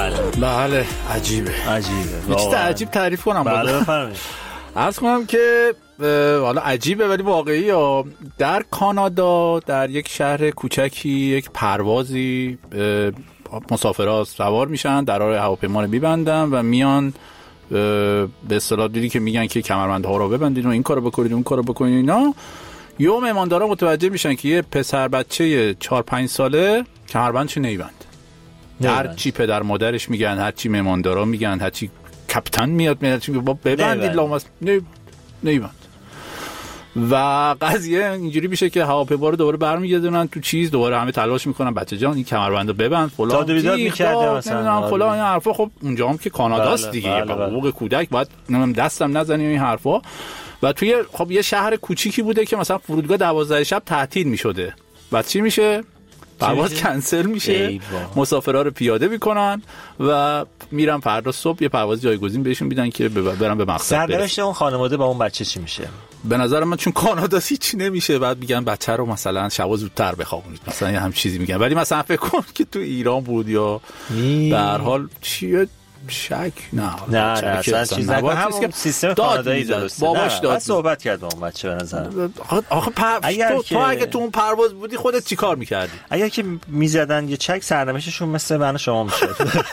بله عجیبه. یه چیز عجیب تعریف کنم. بله بفرمایید. عرض کنم که حالا عجیبه ولی واقعی ها. در کانادا در یک شهر کوچکی یک پروازی مسافرها سوار میشن، درهای هواپیما رو میبندن و میان به اصطلاح دیدی که میگن که کمربندها رو ببندید و این کارو بکنید اون کارو بکنید اینا. یه مهماندارا متوجه میشن که یه پسر بچه 4-5 ساله کمربندش نمیبند. هر چی پدر مادرش میگن، هر چی مهماندارا میگن، هر چی کاپیتان میاد میگه بابا ببندید لامس نمیبند. و قضیه اینجوری میشه که هواپیما رو دوباره برمیگردونن تو چیز، دوباره همه تلاش میکنن بچه جان این کمربندو ببند فلان داد بیداد میکرده مثلا فلان این حرفا. خب اونجا هم که کاناداست دیگه، حقوق کودک باید دستم نزنیم این حرفا. و توی خب یه شهر کوچیکی بوده که مثلا فرودگاه 12 شب تعطیل میشده، بعد چی میشه؟ پرواز کنسل میشه، مسافرها رو پیاده میکنن و میرن فردا صبح یه پرواز جایگزین بهشون میدن که برن به مقصد. سرنوشت اون خانواده با اون بچه چی میشه؟ به نظر من چون کانادا هیچ نمیشه، بعد میگن بچه رو مثلا شب زودتر بخوابونید، مثلا یه هم چیزی میگن. ولی مثلا فکر کن که تو ایران بود یا به هر حال چیه شک نه اصلا چیز نکنه، همون سیستم کانادایی درسته. باباش داد صحبت کرد با اون بچه. به نظر آخه تو اگه تو اون پرواز بودی خودت چی کار میکردی؟ اگر که میزدن یه چک سرنوشتشون مثل من و شما میشه.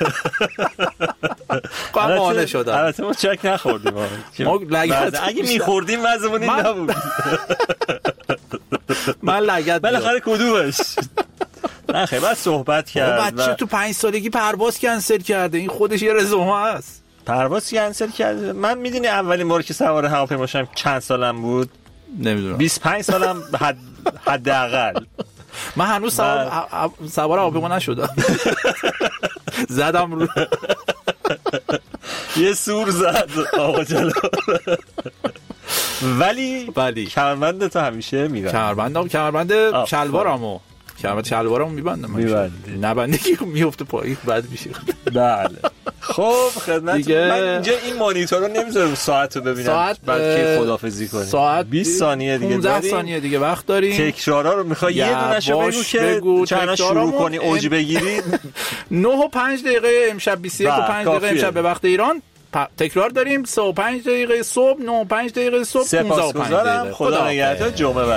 قانع شدم. البته ما چک نخوردیم. اگه میخوردیم وضعمون این نبود. من لگد بالاخره کدومش؟ نه خیلی بعد صحبت کرد. بچه تو 5 سالگی پرواز کنسل کرده، این خودش یه رزومه است. پرواز کنسل کرده. من میدونی اولین بار که سوار هواپیما شدم چند سالم بود؟ نمیدونم. 25 سالم حداقل. من هنوز سوار هواپیما نشدم. زدم رو یه سور زد آقا جلو. ولی کمربند تو همیشه میبندم. کمربند شلوارمو میبندم. نبنده که میفته پایین بد میشه. بله. خب خدمت من اینجا این مانیتور رو نمیذارم ساعت رو ببینم بلکه خداحافظی کنیم. ساعت 20 ثانیه دیگه 15 ثانیه دیگه وقت داریم. تکرارا رو میخوای یه دونهشو بگو که چند شروع کنی اوج بگیری. 9:05 امشب 21:05 امشب به وقت ایران تکرار داریم. 3:05 صبح 9:05 صبح 15:05. خدا نگهدار. جمعه